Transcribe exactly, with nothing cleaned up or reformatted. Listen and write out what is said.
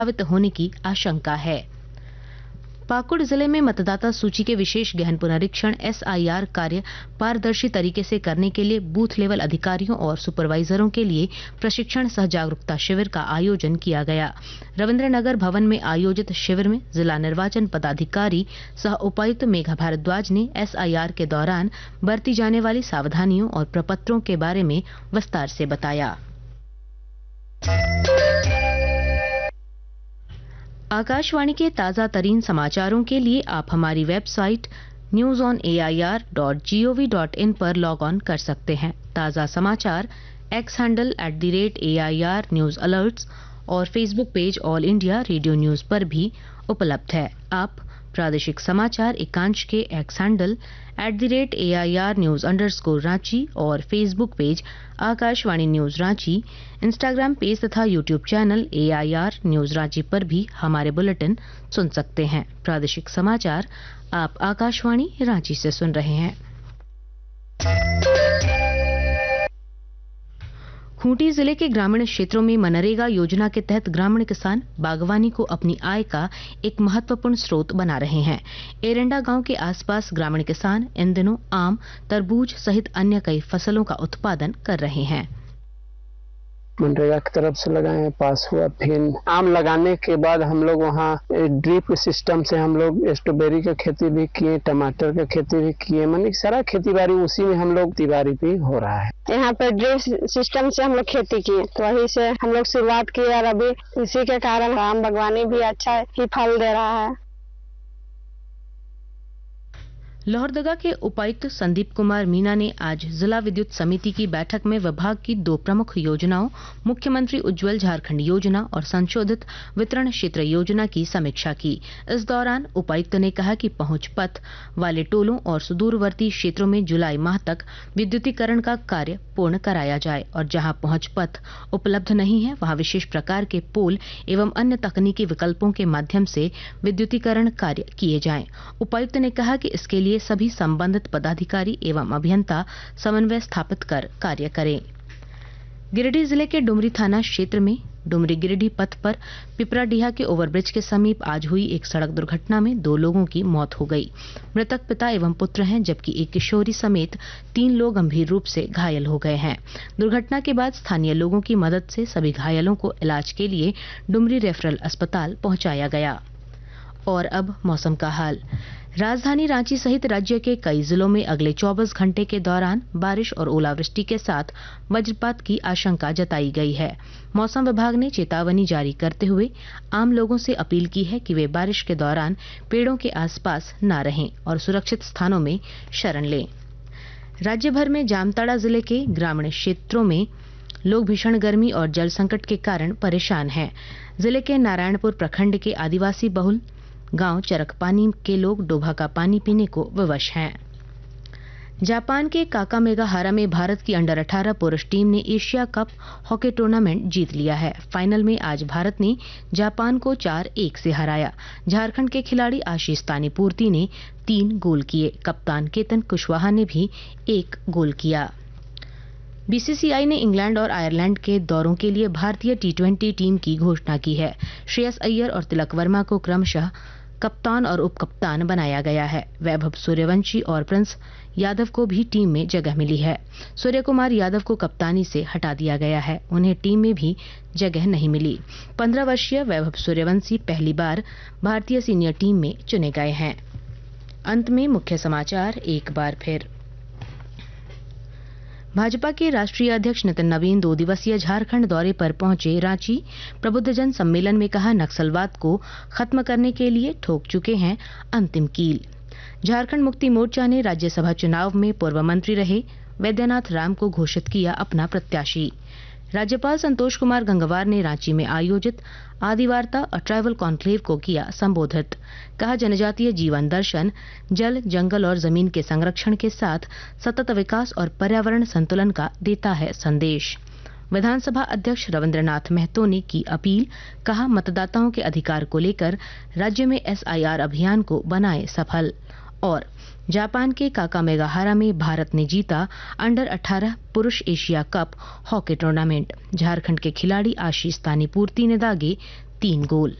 प्रभावित होने की आशंका है। पाकुड़ जिले में मतदाता सूची के विशेष गहन पुनरीक्षण एस आई आर कार्य पारदर्शी तरीके से करने के लिए बूथ लेवल अधिकारियों और सुपरवाइजरों के लिए प्रशिक्षण सह जागरूकता शिविर का आयोजन किया गया। रविंद्रनगर भवन में आयोजित शिविर में जिला निर्वाचन पदाधिकारी सह उपायुक्त मेघा भारद्वाज ने एस आई आर के दौरान बरती जाने वाली सावधानियों और प्रपत्रों के बारे में विस्तार से बताया। आकाशवाणी के ताजा तरीन समाचारों के लिए आप हमारी website news on A I R dot G O V dot in पर लॉग ऑन कर सकते हैं। ताजा समाचार x handle at the rate A I R news alerts और Facebook page all India radio news पर भी उपलब्ध है। आप प्रादेशिक समाचार एकांश के x handle at the rate A I R news underscore Ranchi और Facebook page Akashvani news Ranchi, Instagram page तथा YouTube channel A I R news Ranchi पर भी हमारे बुलेटिन सुन सकते हैं। प्रादेशिक समाचार आप आकाशवाणी रांची से सुन रहे हैं। खूंटी जिले के ग्रामीण क्षेत्रों में मनरेगा योजना के तहत ग्रामीण किसान बागवानी को अपनी आय का एक महत्वपूर्ण स्रोत बना रहे हैं। एरंडा गांव के आसपास ग्रामीण किसान इन दिनों आम, तरबूज सहित अन्य कई फसलों का उत्पादन कर रहे हैं। मनरेगा की तरफ से लगाए, पास हुआ, फिर आम लगाने के बाद हम लोग वहाँ ड्रिप सिस्टम से हम लोग स्ट्रॉबेरी का खेती भी किए, टमाटर का खेती भी किए, मानी सारा खेती बाड़ी उसी में हम लोग तिवारी भी हो रहा है। यहाँ पर ड्रिप सिस्टम से हम लोग खेती किए, तो वही से हम लोग शुरुआत किए और अभी इसी के कारण आम बागवानी भी अच्छा ही फल दे रहा है। लोहरदगा के उपायुक्त संदीप कुमार मीना ने आज जिला विद्युत समिति की बैठक में विभाग की दो प्रमुख योजनाओं मुख्यमंत्री उज्ज्वल झारखंड योजना और संशोधित वितरण क्षेत्र योजना की समीक्षा की। इस दौरान उपायुक्त ने कहा कि पहुंच पथ वाले टोलों और सुदूरवर्ती क्षेत्रों में जुलाई माह तक विद्युतीकरण का कार्य पूर्ण कराया जाए और जहां पहुंच पथ उपलब्ध नहीं है वहां विशेष प्रकार के पोल एवं अन्य तकनीकी विकल्पों के माध्यम से विद्युतीकरण कार्य किए जाएं। उपायुक्त ने कहा कि इसके लिए सभी संबंधित पदाधिकारी एवं अभियंता समन्वय स्थापित कर कार्य करें। गिरिडीह जिले के डुमरी थाना क्षेत्र में डुमरी गिरिडीह पथ पर पिपराडीहा के ओवरब्रिज के समीप आज हुई एक सड़क दुर्घटना में दो लोगों की मौत हो गई। मृतक पिता एवं पुत्र हैं, जबकि एक किशोरी समेत तीन लोग गंभीर रूप से घायल हो गए हैं। दुर्घटना के बाद स्थानीय लोगों की मदद से सभी घायलों को इलाज के लिए डुमरी रेफरल अस्पताल पहुंचाया गया। और अब मौसम का हाल। राजधानी रांची सहित राज्य के कई जिलों में अगले चौबीस घंटे के दौरान बारिश और ओलावृष्टि के साथ वज्रपात की आशंका जताई गई है। मौसम विभाग ने चेतावनी जारी करते हुए आम लोगों से अपील की है कि वे बारिश के दौरान पेड़ों के आसपास न रहें और सुरक्षित स्थानों में शरण लें। राज्य भर में जामताड़ा जिले के ग्रामीण क्षेत्रों में लोग भीषण गर्मी और जल संकट के कारण परेशान हैं। जिले के नारायणपुर प्रखंड के आदिवासी बहुल गांव चरकपानी के लोग डोभा का पानी पीने को विवश हैं। जापान के काकामेगाहारा में भारत की अंडर अठारह पुरुष टीम ने एशिया कप हॉकी टूर्नामेंट जीत लिया है। फाइनल में आज भारत ने जापान को चार एक से हराया। झारखंड के खिलाड़ी आशीष तानीपूर्ति ने तीन गोल किए। कप्तान केतन कुशवाहा ने भी एक गोल किया। बी सी सी आई ने इंग्लैंड और आयरलैंड के दौरों के लिए भारतीय टी ट्वेंटी टीम की घोषणा की है। श्रेयस अय्यर और तिलक वर्मा को क्रमशः कप्तान और उप कप्तान बनाया गया है। वैभव सूर्यवंशी और प्रिंस यादव को भी टीम में जगह मिली है। सूर्य कुमार यादव को कप्तानी से हटा दिया गया है, उन्हें टीम में भी जगह नहीं मिली। पंद्रह वर्षीय वैभव सूर्यवंशी पहली बार भारतीय सीनियर टीम में चुने गए हैं। अंत में मुख्य समाचार एक बार फिर। भाजपा के राष्ट्रीय अध्यक्ष नितिन नवीन दो दिवसीय झारखंड दौरे पर पहुंचे। रांची प्रबुद्धजन सम्मेलन में कहा, नक्सलवाद को खत्म करने के लिए ठोक चुके हैं अंतिम कील। झारखंड मुक्ति मोर्चा ने राज्यसभा चुनाव में पूर्व मंत्री रहे वैद्यनाथ राम को घोषित किया अपना प्रत्याशी। राज्यपाल संतोष कुमार गंगवार ने रांची में आयोजित आदिवार्ता और ट्राइबल कॉन्क्लेव को किया संबोधित। कहा, जनजातीय जीवन दर्शन जल, जंगल और जमीन के संरक्षण के साथ सतत विकास और पर्यावरण संतुलन का देता है संदेश। विधानसभा अध्यक्ष रविंद्रनाथ महतो ने की अपील। कहा, मतदाताओं के अधिकार को लेकर राज्य में एस आई आर अभियान को बनाए सफल। और जापान के काकामेगाहारा में भारत ने जीता अंडर अठारह पुरुष Asia cup hockey tournament. Jharkhand के खिलाड़ी आशीष तानीपूर्ति ने दागे तीन गोल।